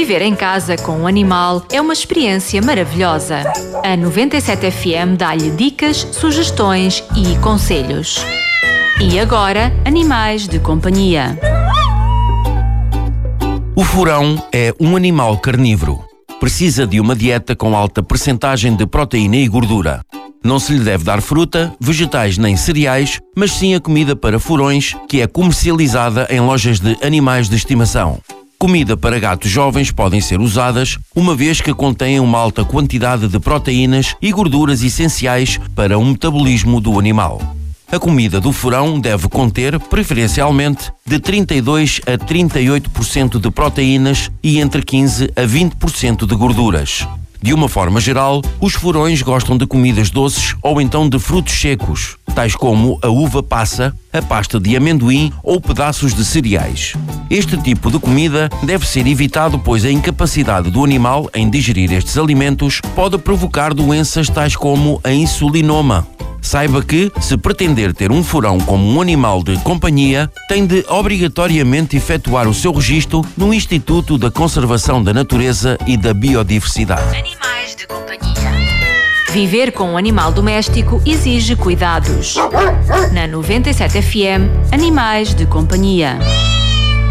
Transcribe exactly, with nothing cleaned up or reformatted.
Viver em casa com um animal é uma experiência maravilhosa. A noventa e sete F M dá-lhe dicas, sugestões e conselhos. E agora, animais de companhia. O furão é um animal carnívoro. Precisa de uma dieta com alta percentagem de proteína e gordura. Não se lhe deve dar fruta, vegetais nem cereais, mas sim a comida para furões, que é comercializada em lojas de animais de estimação. Comida para gatos jovens podem ser usadas, uma vez que contêm uma alta quantidade de proteínas e gorduras essenciais para o metabolismo do animal. A comida do furão deve conter, preferencialmente, de trinta e dois a trinta e oito por cento de proteínas e entre quinze a vinte por cento de gorduras. De uma forma geral, os furões gostam de comidas doces ou então de frutos secos, tais como a uva passa, a pasta de amendoim ou pedaços de cereais. Este tipo de comida deve ser evitado, pois a incapacidade do animal em digerir estes alimentos pode provocar doenças tais como a insulinoma. Saiba que, se pretender ter um furão como um animal de companhia, tem de obrigatoriamente efetuar o seu registro no Instituto da Conservação da Natureza e da Biodiversidade. Animais de companhia. Viver com um animal doméstico exige cuidados. Na noventa e sete F M, Animais de companhia.